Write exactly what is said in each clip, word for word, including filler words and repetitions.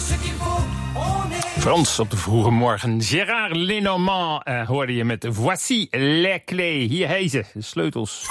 Frans op de vroege morgen. Gérard Lenormand uh, hoorde je met Voici les clés. Hier heet ze, de sleutels.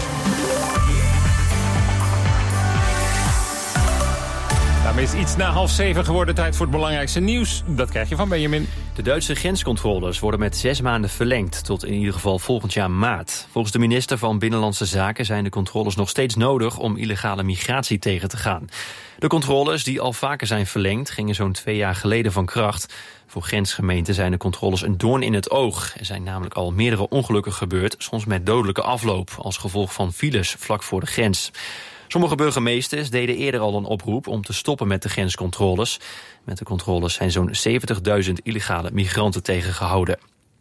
Daarmee is iets na half zeven geworden. Tijd voor het belangrijkste nieuws. Dat krijg je van Benjamin. De Duitse grenscontroles worden met zes maanden verlengd, tot in ieder geval volgend jaar maart. Volgens de minister van Binnenlandse Zaken zijn de controles nog steeds nodig om illegale migratie tegen te gaan. De controles, die al vaker zijn verlengd, gingen zo'n twee jaar geleden van kracht. Voor grensgemeenten zijn de controles een doorn in het oog. Er zijn namelijk al meerdere ongelukken gebeurd, soms met dodelijke afloop, als gevolg van files vlak voor de grens. Sommige burgemeesters deden eerder al een oproep om te stoppen met de grenscontroles. Met de controles zijn zo'n zeventigduizend illegale migranten tegengehouden.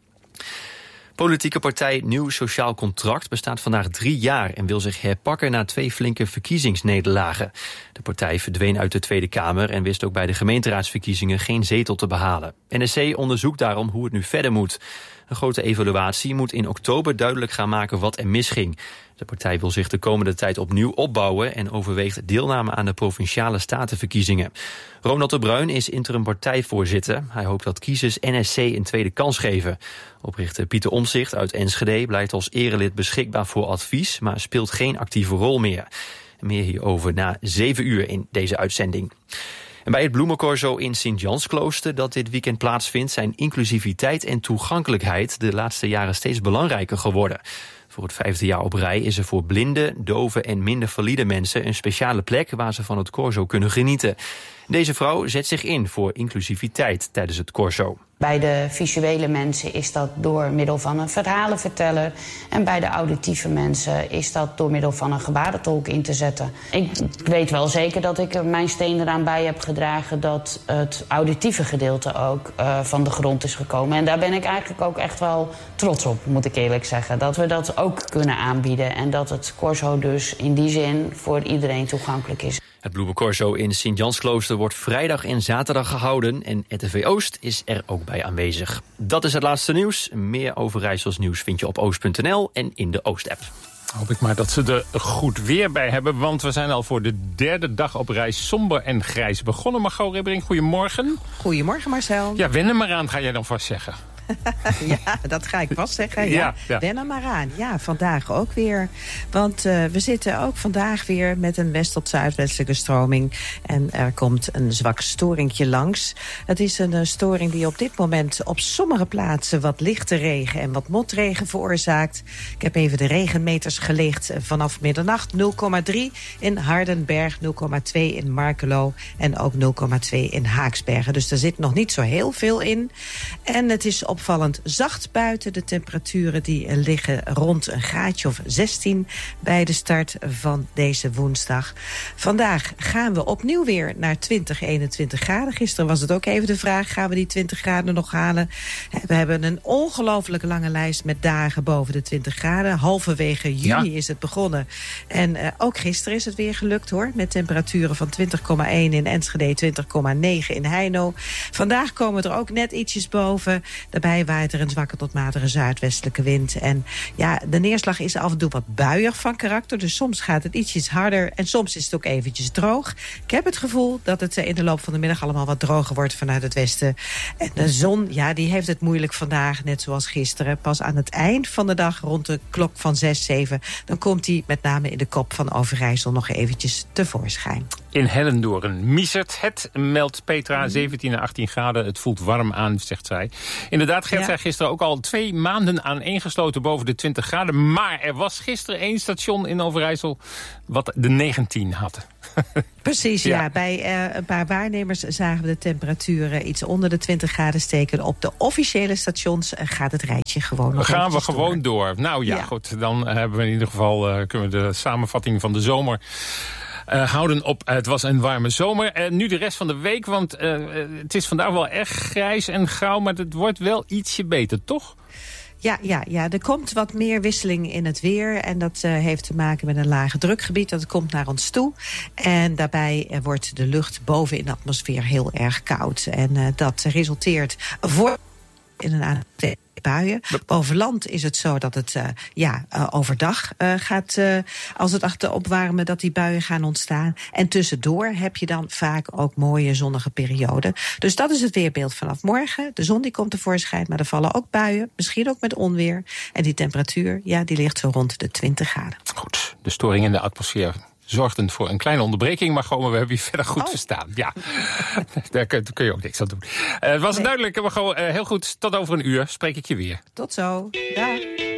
Politieke partij Nieuw Sociaal Contract bestaat vandaag drie jaar en wil zich herpakken na twee flinke verkiezingsnederlagen. De partij verdween uit de Tweede Kamer en wist ook bij de gemeenteraadsverkiezingen geen zetel te behalen. N S C onderzoekt daarom hoe het nu verder moet. Een grote evaluatie moet in oktober duidelijk gaan maken wat er misging. De partij wil zich de komende tijd opnieuw opbouwen en overweegt deelname aan de provinciale statenverkiezingen. Ronald de Bruin is interim partijvoorzitter. Hij hoopt dat kiezers N S C een tweede kans geven. Oprichter Pieter Omtzigt uit Enschede blijft als erelid beschikbaar voor advies, maar speelt geen actieve rol meer. Meer hierover na zeven uur in deze uitzending. En bij het bloemencorso in Sint-Jansklooster dat dit weekend plaatsvindt zijn inclusiviteit en toegankelijkheid de laatste jaren steeds belangrijker geworden. Voor het vijfde jaar op rij is er voor blinden, doven en minder valide mensen een speciale plek waar ze van het corso kunnen genieten. Deze vrouw zet zich in voor inclusiviteit tijdens het corso. Bij de visuele mensen is dat door middel van een verhalenverteller. En bij de auditieve mensen is dat door middel van een gebarentolk in te zetten. Ik weet wel zeker dat ik er mijn steen eraan bij heb gedragen dat het auditieve gedeelte ook uh, van de grond is gekomen. En daar ben ik eigenlijk ook echt wel trots op, moet ik eerlijk zeggen. Dat we dat ook kunnen aanbieden en dat het corso dus in die zin voor iedereen toegankelijk is. Het bloemencorso in Sint-Jansklooster wordt vrijdag en zaterdag gehouden en R T V Oost is er ook bij aanwezig. Dat is het laatste nieuws. Meer Overijssels nieuws vind je op oost punt n l en in de Oost-app. Hoop ik maar dat ze er goed weer bij hebben, want we zijn al voor de derde dag op reis somber en grijs begonnen. Margot Ribbering, goedemorgen. Goedemorgen Marcel. Ja, wen er maar aan, ga jij dan vast zeggen. Ja, dat ga ik vast zeggen. Ja, ja, ja. Wen er maar aan. Ja, vandaag ook weer. Want uh, we zitten ook vandaag weer met een west- tot zuidwestelijke stroming. En er komt een zwak storingje langs. Het is een uh, storing die op dit moment op sommige plaatsen wat lichte regen en wat motregen veroorzaakt. Ik heb even de regenmeters gelicht vanaf middernacht. nul komma drie in Hardenberg, nul komma twee in Markelo en ook nul komma twee in Haaksbergen. Dus er zit nog niet zo heel veel in. En het is op opvallend zacht buiten. De temperaturen die liggen rond een graadje of zestien bij de start van deze woensdag. Vandaag gaan we opnieuw weer naar twintig, eenentwintig graden. Gisteren was het ook even de vraag, gaan we die twintig graden nog halen? We hebben een ongelooflijk lange lijst met dagen boven de twintig graden. Halverwege juni ja. is het begonnen. En uh, ook gisteren is het weer gelukt hoor. Met temperaturen van twintig komma één in Enschede, twintig komma negen in Heino. Vandaag komen we er ook net ietsjes boven. Daarbij waait er een zwakke tot matige zuidwestelijke wind. En ja, de neerslag is af en toe wat buiig van karakter. Dus soms gaat het ietsjes harder en soms is het ook eventjes droog. Ik heb het gevoel dat het in de loop van de middag allemaal wat droger wordt vanuit het westen. En de zon, ja, die heeft het moeilijk vandaag, net zoals gisteren. Pas aan het eind van de dag, rond de klok van zes, zeven... dan komt hij met name in de kop van Overijssel nog eventjes tevoorschijn. In Hellendoorn miezert het, meldt Petra, zeventien à achttien graden. Het voelt warm aan, zegt zij. Inderdaad, Gert ja. zei gisteren ook al twee maanden aaneengesloten boven de twintig graden. Maar er was gisteren één station in Overijssel wat de negentien had. Precies, ja. ja. Bij uh, een paar waarnemers zagen we de temperaturen iets onder de twintig graden steken. Op de officiële stations uh, gaat het rijtje gewoon nog gaan we gewoon door. door. Nou ja, ja, goed, dan hebben we in ieder geval uh, kunnen we de samenvatting van de zomer Uh, houden op. Uh, het was een warme zomer. Uh, nu de rest van de week, want uh, het is vandaag wel echt grijs en grauw, maar het wordt wel ietsje beter, toch? Ja, ja, ja, er komt wat meer wisseling in het weer. En dat uh, heeft te maken met een lage drukgebied. Dat komt naar ons toe. En daarbij uh, wordt de lucht boven in de atmosfeer heel erg koud. En uh, dat resulteert voor in een aantal buien. Boven land is het zo dat het uh, ja, uh, overdag uh, gaat, uh, als het achter opwarmen, dat die buien gaan ontstaan. En tussendoor heb je dan vaak ook mooie zonnige perioden. Dus dat is het weerbeeld vanaf morgen. De zon die komt tevoorschijn, maar er vallen ook buien. Misschien ook met onweer. En die temperatuur, ja, die ligt zo rond de twintig graden. Goed, de storing in de atmosfeer zorgden voor een kleine onderbreking, maar gewoon, we hebben je verder goed oh. verstaan. Ja, daar kun, kun je ook niks aan doen. Uh, was het nee. duidelijk, maar gewoon uh, heel goed. Tot over een uur spreek ik je weer. Tot zo. Dag.